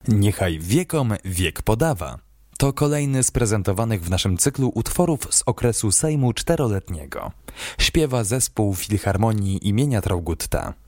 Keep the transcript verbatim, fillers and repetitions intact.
Niechaj wiekom wiek podawa. To kolejny z prezentowanych w naszym cyklu utworów z okresu Sejmu Czteroletniego. Śpiewa zespół Filharmonii imienia Traugutta.